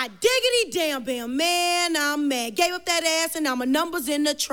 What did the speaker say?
Hot diggity damn bam, man, I'm mad. Gave up that ass and now my number's in the trash.